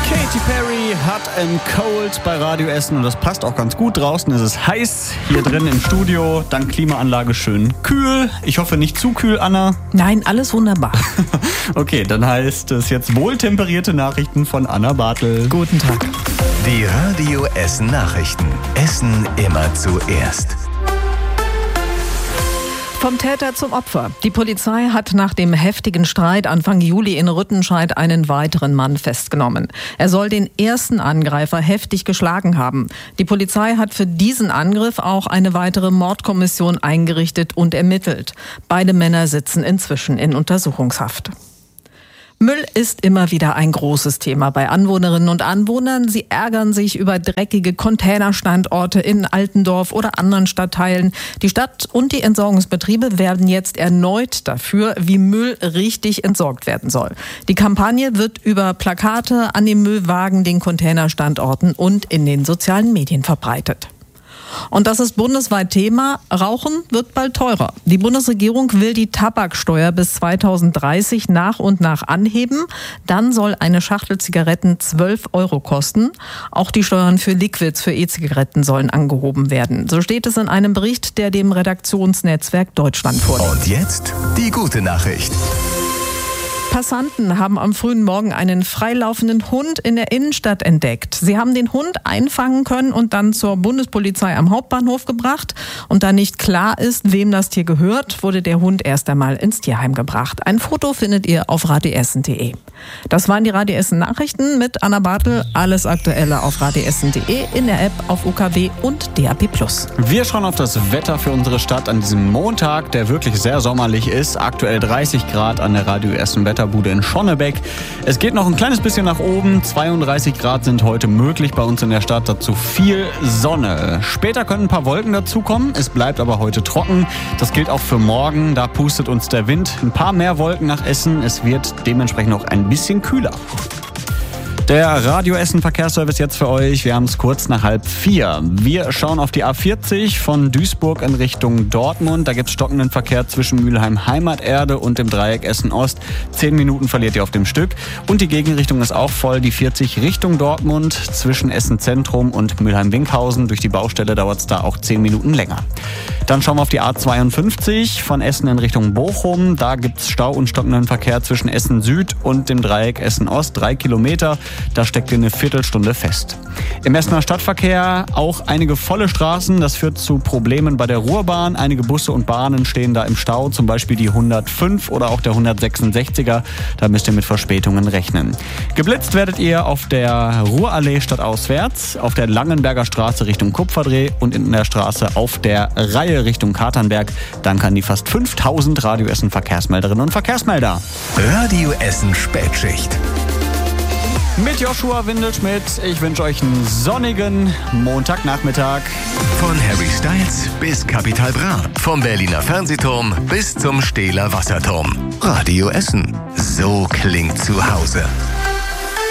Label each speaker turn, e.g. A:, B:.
A: Katy Perry, Hot and Cold bei Radio Essen und das passt auch ganz gut. Draußen ist es heiß, hier drin im Studio, dank Klimaanlage schön kühl. Ich hoffe nicht zu kühl, Anna.
B: Nein, alles wunderbar.
A: Okay, dann heißt es jetzt wohltemperierte Nachrichten von Anna Bartel.
B: Guten Tag.
C: Die Radio Essen Nachrichten. Essen immer zuerst.
B: Vom Täter zum Opfer. Die Polizei hat nach dem heftigen Streit Anfang Juli in Rüttenscheid einen weiteren Mann festgenommen. Er soll den ersten Angreifer heftig geschlagen haben. Die Polizei hat für diesen Angriff auch eine weitere Mordkommission eingerichtet und ermittelt. Beide Männer sitzen inzwischen in Untersuchungshaft. Müll ist immer wieder ein großes Thema bei Anwohnerinnen und Anwohnern. Sie ärgern sich über dreckige Containerstandorte in Altendorf oder anderen Stadtteilen. Die Stadt und die Entsorgungsbetriebe werden jetzt erneut dafür, wie Müll richtig entsorgt werden soll. Die Kampagne wird über Plakate an den Müllwagen, den Containerstandorten und in den sozialen Medien verbreitet. Und das ist bundesweit Thema. Rauchen wird bald teurer. Die Bundesregierung will die Tabaksteuer bis 2030 nach und nach anheben. Dann soll eine Schachtel Zigaretten 12 € kosten. Auch die Steuern für Liquids für E-Zigaretten sollen angehoben werden. So steht es in einem Bericht, der dem Redaktionsnetzwerk Deutschland vorliegt.
C: Und jetzt die gute Nachricht.
B: Passanten haben am frühen Morgen einen freilaufenden Hund in der Innenstadt entdeckt. Sie haben den Hund einfangen können und dann zur Bundespolizei am Hauptbahnhof gebracht. Und da nicht klar ist, wem das Tier gehört, wurde der Hund erst einmal ins Tierheim gebracht. Ein Foto findet ihr auf radioessen.de. Das waren die Radio Essen Nachrichten mit Anna Bartel. Alles Aktuelle auf radioessen.de, in der App, auf UKW und DAB+.
A: Wir schauen auf das Wetter für unsere Stadt an diesem Montag, der wirklich sehr sommerlich ist. Aktuell 30 Grad an der Radio Essen Wetterbude in Schonnebeck. Es geht noch ein kleines bisschen nach oben. 32 Grad sind heute möglich bei uns in der Stadt. Dazu viel Sonne. Später können ein paar Wolken dazukommen. Es bleibt aber heute trocken. Das gilt auch für morgen. Da pustet uns der Wind. Ein paar mehr Wolken nach Essen. Es wird dementsprechend noch ein bisschen kühler. Der Radio Essen Verkehrsservice jetzt für euch. Wir haben es kurz nach 3:30. Wir schauen auf die A40 von Duisburg in Richtung Dortmund. Da gibt es stockenden Verkehr zwischen Mülheim Heimaterde und dem Dreieck Essen Ost. 10 Minuten verliert ihr auf dem Stück. Und die Gegenrichtung ist auch voll. Die 40 Richtung Dortmund zwischen Essen Zentrum und Mülheim-Winkhausen. Durch die Baustelle dauert es da auch 10 Minuten länger. Dann schauen wir auf die A52 von Essen in Richtung Bochum. Da gibt es Stau und stockenden Verkehr zwischen Essen Süd und dem Dreieck Essen Ost. 3 Kilometer. Da steckt ihr eine Viertelstunde fest. Im Essener Stadtverkehr auch einige volle Straßen. Das führt zu Problemen bei der Ruhrbahn. Einige Busse und Bahnen stehen da im Stau. Zum Beispiel die 105 oder auch der 166er. Da müsst ihr mit Verspätungen rechnen. Geblitzt werdet ihr auf der Ruhrallee stadtauswärts, auf der Langenberger Straße Richtung Kupferdreh und in der Straße auf der Reihe Richtung Katernberg. Dank an die fast 5000 Radio Essen Verkehrsmelderinnen und Verkehrsmelder.
C: Radio Essen Spätschicht.
A: Mit Joshua Windelschmidt. Ich wünsche euch einen sonnigen Montagnachmittag.
C: Von Harry Styles bis Capital Bra. Vom Berliner Fernsehturm bis zum Stehler Wasserturm. Radio Essen. So klingt zu Hause.